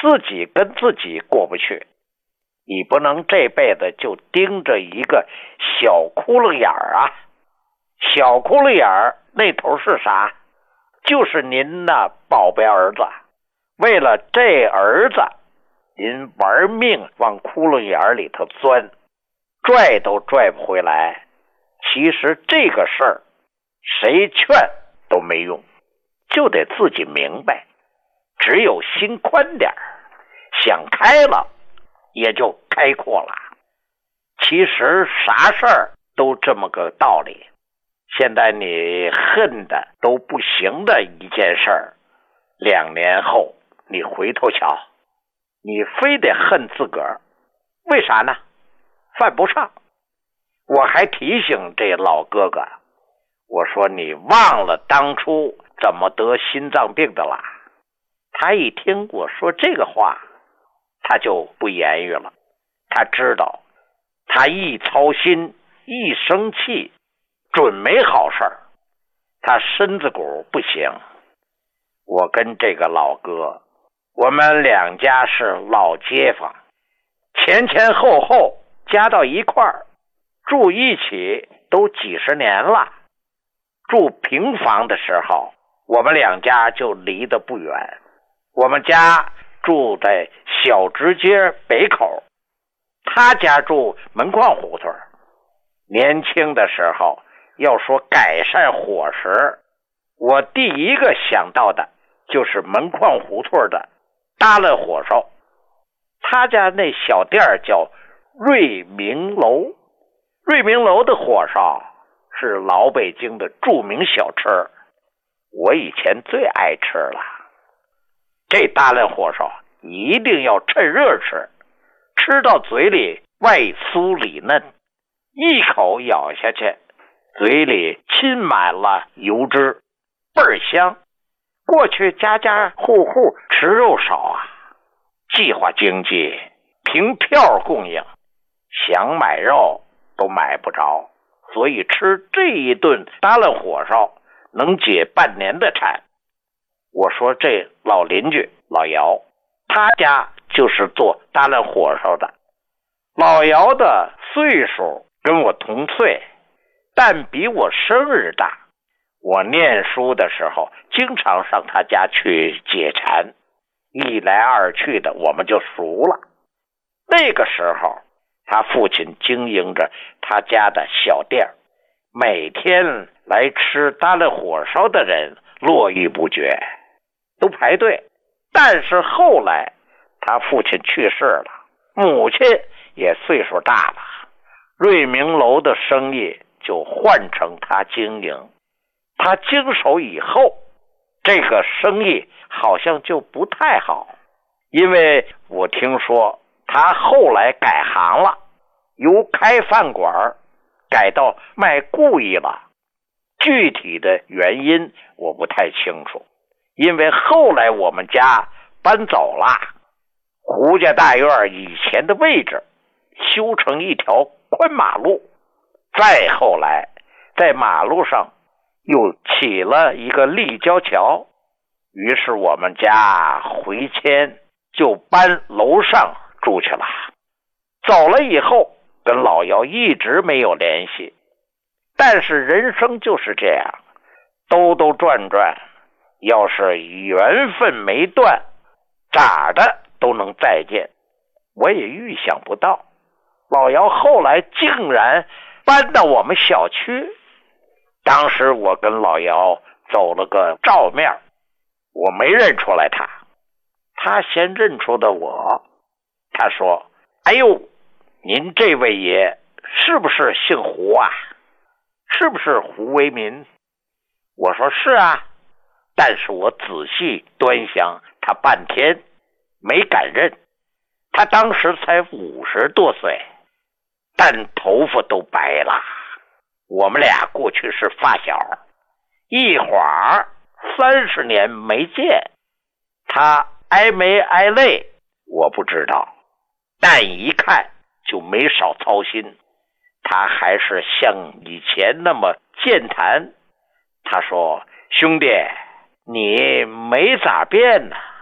自己跟自己过不去，你不能这辈子就盯着一个小窟窿眼儿啊！小窟窿眼儿那头是啥？就是您那宝贝儿子。为了这儿子，您玩命往窟窿眼里头钻，拽都拽不回来。其实这个事儿，谁劝都没用，就得自己明白。只有心宽点儿，想开了，也就开阔了。其实啥事儿都这么个道理。现在你恨的都不行的一件事儿，2年后你回头瞧，你非得恨自个儿，为啥呢？犯不上。我还提醒这老哥哥，我说你忘了当初怎么得心脏病的啦？他一听我说这个话，他就不言语了。他知道，他一操心一生气，准没好事儿。他身子骨不行。我跟这个老哥，我们2家是老街坊，前前后后加到一块儿，住一起都几十年了。住平房的时候，我们2家就离得不远。我们家住在小直街北口，他家住门框胡同。年轻的时候要说改善伙食，我第一个想到的就是门框胡同的搭了火烧。他家那小店叫瑞明楼，瑞明楼的火烧是老北京的著名小吃，我以前最爱吃了。这大烂火烧一定要趁热吃，吃到嘴里外酥里嫩，一口咬下去，嘴里浸满了油脂，倍儿香。过去家家户户吃肉少啊，计划经济，凭票供应，想买肉都买不着，所以吃这一顿大烂火烧能解半年的馋。我说这老邻居老姚，他家就是做大烂火烧的。老姚的岁数跟我同岁，但比我生日大。我念书的时候经常上他家去解馋，一来二去的我们就熟了。那个时候他父亲经营着他家的小店，每天来吃大烂火烧的人络绎不绝，都排队。但是后来他父亲去世了，母亲也岁数大了，瑞明楼的生意就换成他经营。他经手以后，这个生意好像就不太好，因为我听说他后来改行了，由开饭馆改到卖故意了。具体的原因我不太清楚，因为后来我们家搬走了，胡家大院以前的位置修成一条宽马路，再后来在马路上又起了一个立交桥，于是我们家回迁就搬楼上住去了。走了以后跟老姚一直没有联系，但是人生就是这样，兜兜转转，要是缘分没断，咋的都能再见。我也预想不到老姚后来竟然搬到我们小区。当时我跟老姚走了个照面，我没认出来他，他先认出的我。他说：哎呦，您这位爷是不是姓胡啊？是不是胡为民？我说是啊，但是我仔细端详他半天没敢认。他当时才50多岁，但头发都白了。我们俩过去是发小，一晃30年没见，他挨没挨累我不知道，但一看就没少操心。他还是像以前那么健谈。他说：兄弟，你没咋变呢。